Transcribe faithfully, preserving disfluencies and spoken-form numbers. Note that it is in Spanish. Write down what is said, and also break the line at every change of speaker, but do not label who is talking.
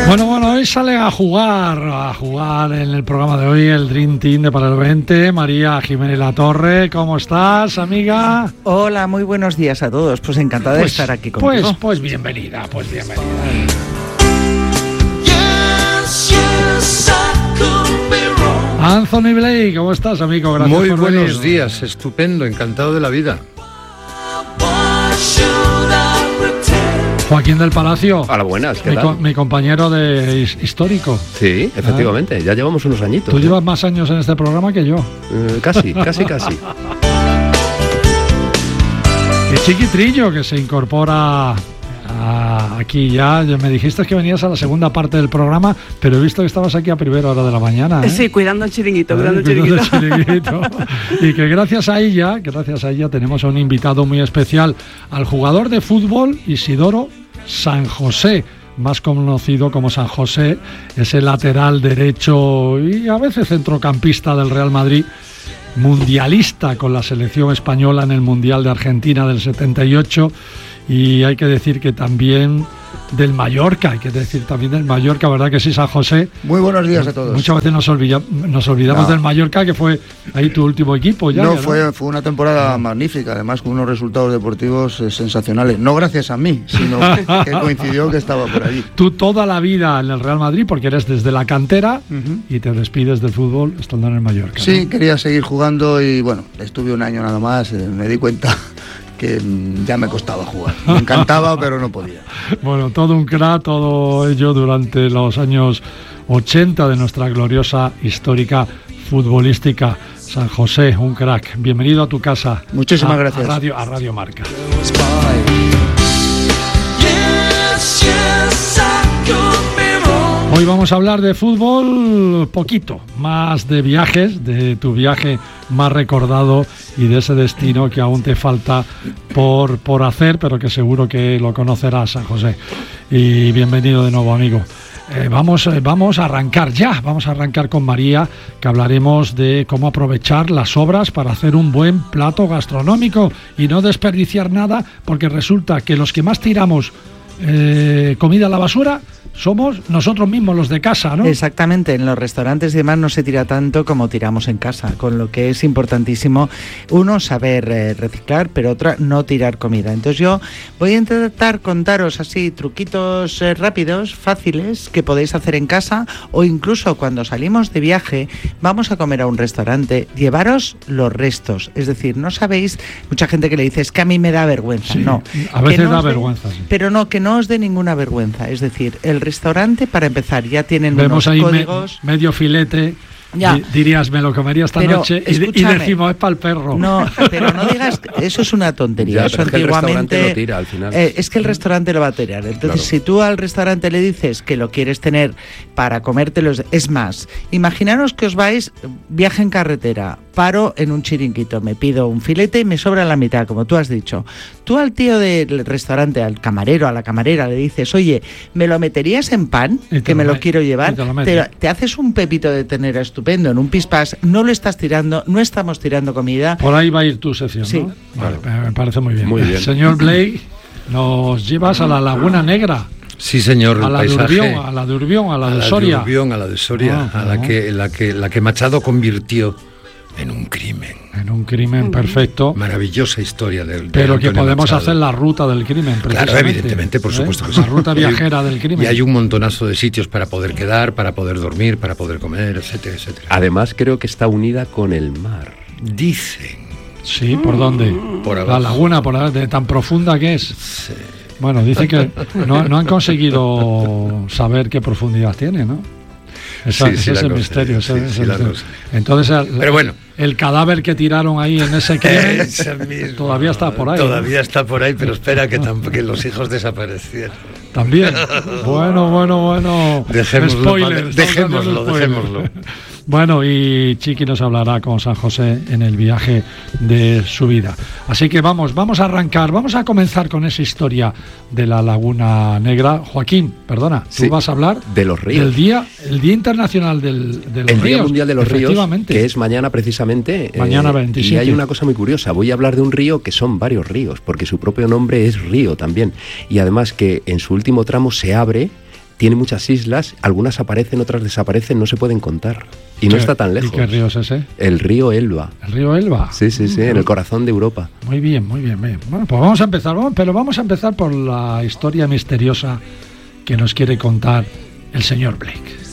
Bueno, bueno, hoy sale a jugar, a jugar en el programa de hoy el Dream Team de Para el veinte. María Jiménez Latorre, ¿cómo estás, amiga?
Hola, muy buenos días a todos. Pues encantada
pues,
de estar aquí contigo.
Pues, pues bienvenida, pues bienvenida. Anthony Blake, ¿cómo estás, amigo? Gracias
Muy
por
buenos
venir.
días, estupendo, encantado de la vida.
Joaquín del Palacio.
Hola, buenas, ¿qué
mi,
tal?
co- mi compañero de his- histórico.
Sí, efectivamente, ya llevamos unos añitos.
Tú
¿eh?
llevas más años en este programa que yo.
Eh, casi, casi, casi.
Y Chiquitrillo, que se incorpora a- aquí ya. Ya me dijiste que venías a la segunda parte del programa, pero he visto que estabas aquí a primera hora de la mañana, ¿eh?
Sí, cuidando el chiringuito,
Ay,
cuidando el
cuidando
chiringuito.
el chiringuito. Y que gracias a ella, que gracias a ella tenemos a un invitado muy especial, al jugador de fútbol Isidoro San José, más conocido como San José, es el lateral derecho y a veces centrocampista del Real Madrid, mundialista con la selección española en el Mundial de Argentina del setenta y ocho, y hay que decir que también del Mallorca, hay que decir también del Mallorca, ¿verdad que sí, San José?
Muy buenos días a todos.
Muchas veces nos, olvida, nos olvidamos
No.
del Mallorca, que fue ahí tu último equipo ya.
No,
¿no?
fue, fue una temporada magnífica, además con unos resultados deportivos eh, sensacionales. No gracias a mí, sino que coincidió que estaba por allí.
Tú toda la vida en el Real Madrid, porque eres desde la cantera, uh-huh, y te despides del fútbol estando en el Mallorca.
Sí,
¿no?
quería seguir jugando y bueno, estuve un año nada más, eh, me di cuenta que mm, ya me costaba jugar. Me encantaba, pero no podía.
Bueno, todo un crack, todo ello durante los años ochenta de nuestra gloriosa histórica futbolística. San José, un crack. Bienvenido a tu casa.
Muchísimas
a,
gracias.
A Radio, a Radio Marca. Hoy vamos a hablar de fútbol poquito, más de viajes, de tu viaje más recordado y de ese destino que aún te falta por, por hacer, pero que seguro que lo conocerás, San José. Y bienvenido de nuevo, amigo. Eh, vamos, eh, vamos a arrancar ya, vamos a arrancar con María, que hablaremos de cómo aprovechar las sobras para hacer un buen plato gastronómico y no desperdiciar nada, porque resulta que los que más tiramos eh, comida a la basura somos nosotros mismos, los de casa, ¿no?
Exactamente, en los restaurantes y demás no se tira tanto como tiramos en casa, con lo que es importantísimo, uno, saber eh, reciclar, pero otra, no tirar comida. Entonces yo voy a intentar contaros así truquitos eh, rápidos, fáciles, que podéis hacer en casa, o incluso cuando salimos de viaje, vamos a comer a un restaurante, llevaros los restos. Es decir, no sabéis, mucha gente que le dice, es que a mí me da vergüenza.
Sí,
no.
a veces
no
da
dé,
vergüenza. Sí.
Pero no, que no os dé ninguna vergüenza. Es decir, el restaurante, para empezar, ya tienen
Vemos
unos
ahí
códigos.
Me, medio filete.
Ya.
Di, dirías, me lo comería esta
pero,
noche y, y decimos, es para el perro.
No, pero no digas, eso es una tontería.
Ya,
eso
pero es que el
antiguamente
restaurante lo tira al final.
Eh, es que el restaurante lo va a tirar. Entonces,
claro,
si tú al restaurante le dices que lo quieres tener para comértelos, es más, imaginaros que os vais, viaje en carretera, paro en un chiringuito, me pido un filete y me sobra la mitad, como tú has dicho. Tú al tío del restaurante, al camarero, a la camarera, le dices, oye, ¿me lo meterías en pan? Que me lo
met-
quiero llevar.
te, lo
Te, te haces un pepito de ternera estupendo en un pispas, no lo estás tirando, no estamos tirando comida.
Por ahí va a ir tu sección,
Sí.
¿no? Vale, me parece muy bien.
Muy bien.
Señor Blake, nos llevas a la Laguna Negra.
Sí, señor,
A
el
la de
paisaje.
Urbión, a la de Urbión, a la
a
de
la
Soria.
De Urbión, a la de Soria,
Ah,
a la
ah.
que, la, que, la que Machado convirtió en un crimen.
En un crimen perfecto.
Maravillosa historia del de
Pero que
Antonio
podemos
Machado.
hacer la ruta del crimen,
Claro,
precisamente.
evidentemente, por
¿Eh?
supuesto que sí.
La ruta viajera del crimen.
Y hay un montonazo de sitios para poder quedar, para poder dormir, para poder comer, etcétera, etcétera.
Además, creo que está unida con el mar.
Dicen.
Sí, ¿por dónde?
Por
La
abajo.
laguna, por la, de tan profunda que es.
Sí.
Bueno, dice que no, no han conseguido saber qué profundidad tiene, ¿no? Esa,
Sí,
ese
sí
es
la
el
cosa,
misterio.
sí,
ese-
sí,
ese
la
misterio.
cosa.
Entonces, el,
Pero bueno.
el cadáver que tiraron ahí en ese crimen
Ese mismo.
todavía está por ahí.
Todavía está por ahí, pero espera que, tamp- que los hijos desaparecieran.
También. Bueno, bueno, bueno.
Dejémoslo,
Spoiler,
vale.
estamos
Dejémoslo,
dando spoiler.
dejémoslo.
Bueno, y Chiqui nos hablará con San José en el viaje de su vida. Así que vamos, vamos a arrancar, vamos a comenzar con esa historia de la Laguna Negra. Joaquín, perdona, tú
Sí,
vas a hablar
de los ríos.
del día, el Día Internacional del, de los
El
Ríos.
Día Mundial de los Ríos,
Efectivamente.
que es mañana precisamente.
Mañana
eh,
veintisiete.
Y hay una cosa muy curiosa. Voy a hablar de un río que son varios ríos, porque su propio nombre es río también. Y además que en su último tramo se abre tiene muchas islas, algunas aparecen, otras desaparecen, no se pueden contar. Y no
¿Qué-
está tan
¿Y
lejos.
qué río es ese?
El río Elba.
¿El río Elba?
Sí, sí, sí, en el corazón de Europa.
Muy bien, muy bien, bien. Bueno, pues vamos a empezar, vamos- pero vamos a empezar por la historia misteriosa que nos quiere contar el señor Blake.